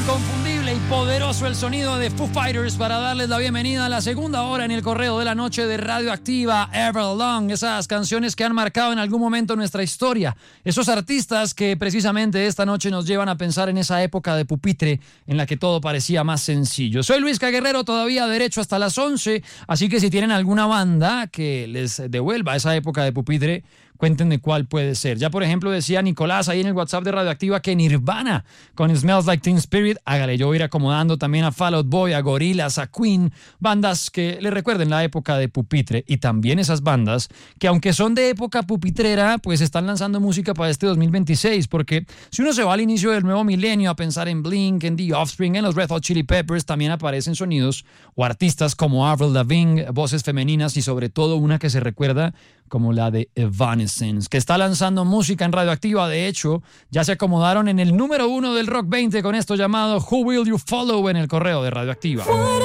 Inconfundible y poderoso el sonido de Foo Fighters para darles la bienvenida a la segunda hora en el correo de la noche de Radioactiva Everlong. Esas canciones que han marcado en algún momento nuestra historia. Esos artistas que precisamente esta noche nos llevan a pensar en esa época de pupitre en la que todo parecía más sencillo. Soy Luis Caguerrero, todavía derecho hasta las 11, así que si tienen alguna banda que les devuelva esa época de pupitre, cuéntenme cuál puede ser. Ya, por ejemplo, decía Nicolás ahí en el WhatsApp de Radioactiva que Nirvana con Smells Like Teen Spirit. Hágale, yo voy a ir acomodando también a Fall Out Boy, a Gorillaz, a Queen, bandas que le recuerden la época de pupitre. Y también esas bandas que, aunque son de época pupitrera, pues están lanzando música para este 2026, porque si uno se va al inicio del nuevo milenio a pensar en Blink, en The Offspring, en los Red Hot Chili Peppers, también aparecen sonidos o artistas como Avril Lavigne, voces femeninas y sobre todo una que se recuerda como la de Evanescence, que está lanzando música en Radioactiva. De hecho, ya se acomodaron en el número 1 del Rock 20 con esto llamado Who Will You Follow en el correo de Radioactiva.